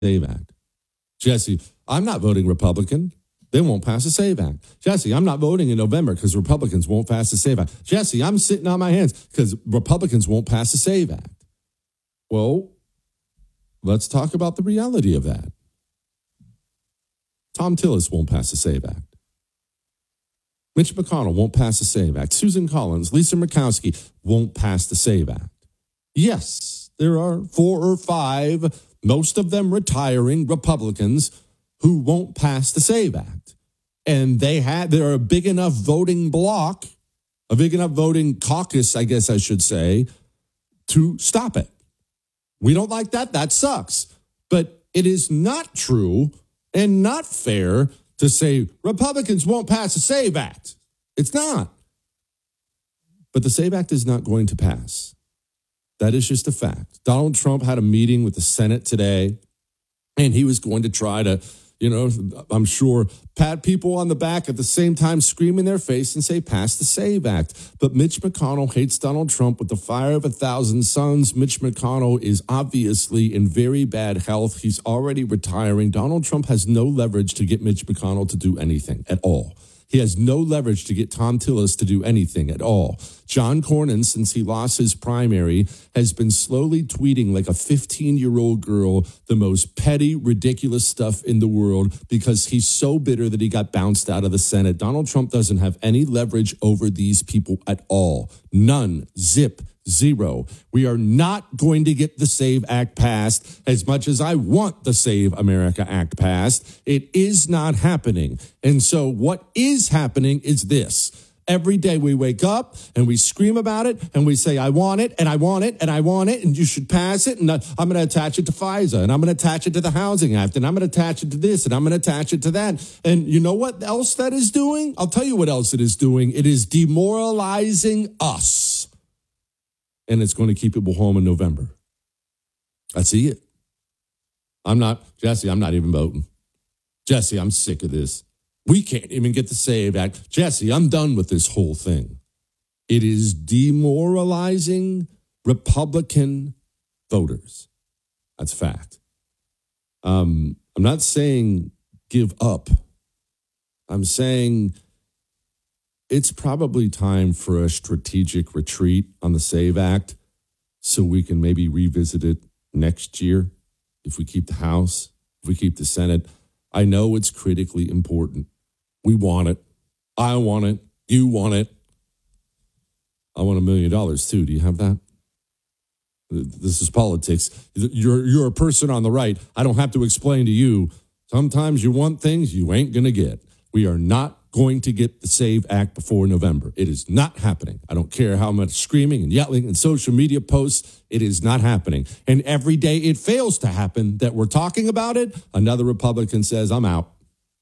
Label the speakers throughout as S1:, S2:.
S1: SAVE Act. Jesse, I'm not voting Republican. They won't pass the SAVE Act. Jesse, I'm not voting in November because Republicans won't pass the SAVE Act. Jesse, I'm sitting on my hands because Republicans won't pass the SAVE Act. Well, let's talk about the reality of that. Tom Tillis won't pass the SAVE Act. Mitch McConnell won't pass the SAVE Act. Susan Collins, Lisa Murkowski won't pass the SAVE Act. Yes, there are 4 or 5, most of them retiring Republicans who won't pass the SAVE Act. And they're a big enough voting bloc, a big enough voting caucus, I guess I should say, to stop it. We don't like that. That sucks. But it is not true and not fair to say Republicans won't pass the SAVE Act. It's not. But the SAVE Act is not going to pass. That is just a fact. Donald Trump had a meeting with the Senate today, and he was going to try to, I'm sure, pat people on the back at the same time, scream in their face and say, pass the SAVE Act. But Mitch McConnell hates Donald Trump with the fire of 1,000 suns. Mitch McConnell is obviously in very bad health. He's already retiring. Donald Trump has no leverage to get Mitch McConnell to do anything at all. He has no leverage to get Tom Tillis to do anything at all. John Cornyn, since he lost his primary, has been slowly tweeting like a 15-year-old girl the most petty, ridiculous stuff in the world because he's so bitter that he got bounced out of the Senate. Donald Trump doesn't have any leverage over these people at all. None. Zip. Zero. We are not going to get the SAVE Act passed as much as I want the Save America Act passed. It is not happening. And so what is happening is this. Every day we wake up and we scream about it and we say, I want it and I want it and I want it and you should pass it. And I'm going to attach it to FISA and I'm going to attach it to the Housing Act and I'm going to attach it to this and I'm going to attach it to that. And you know what else that is doing? I'll tell you what else it is doing. It is demoralizing us. And it's going to keep people home in November. I see it. Jesse, I'm not even voting. Jesse, I'm sick of this. We can't even get the SAVE Act. Jesse, I'm done with this whole thing. It is demoralizing Republican voters. That's fact. I'm not saying give up. I'm saying it's probably time for a strategic retreat on the SAVE Act so we can maybe revisit it next year if we keep the House, if we keep the Senate. I know it's critically important. We want it. I want it. You want it. I want $1 million too. Do you have that? This is politics. You're a person on the right. I don't have to explain to you. Sometimes you want things you ain't going to get. We are not going to get the SAVE Act before November. It is not happening. I don't care how much screaming and yelling and social media posts. It is not happening. And every day it fails to happen that we're talking about it, another Republican says, I'm out.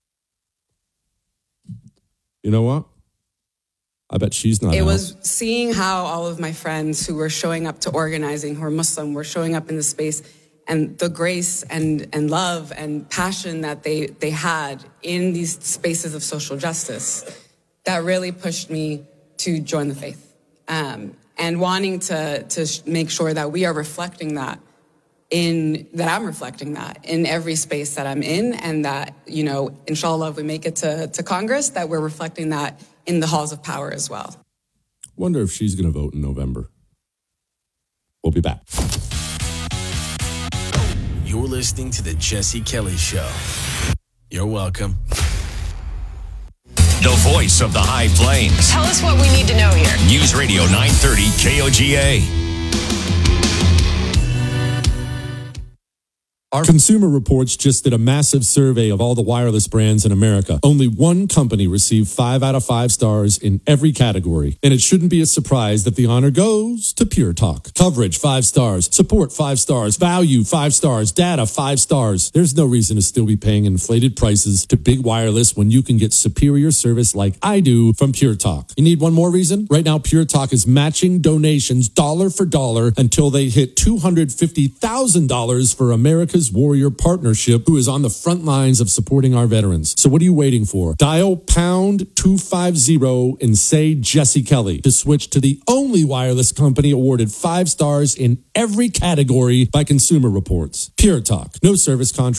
S1: You know what? I bet she's not out.
S2: It was seeing how all of my friends who were showing up to organizing, who are Muslim, were showing up in the space, and the grace and love and passion that they had in these spaces of social justice, that really pushed me to join the faith. And wanting to make sure that we are reflecting that I'm reflecting that in every space that I'm in, and that, inshallah, if we make it to Congress, that we're reflecting that in the halls of power as well.
S1: Wonder if she's going to vote in November. We'll be back.
S3: You're listening to The Jesse Kelly Show. You're welcome.
S4: The voice of the High Plains.
S5: Tell us what we need to know here.
S4: News Radio 930 KOGA.
S1: Our Consumer Reports just did a massive survey of all the wireless brands in America. Only one company received 5 out of 5 stars in every category. And it shouldn't be a surprise that the honor goes to Pure Talk. Coverage, 5 stars. Support, 5 stars. Value, 5 stars. Data, 5 stars. There's no reason to still be paying inflated prices to big wireless when you can get superior service like I do from Pure Talk. You need one more reason? Right now, Pure Talk is matching donations dollar for dollar until they hit $250,000 for America's America's Warrior Partnership, who is on the front lines of supporting our veterans. So what are you waiting for? Dial pound 250 and say Jesse Kelly to switch to the only wireless company awarded 5 stars in every category by Consumer Reports. Pure Talk. No service contract.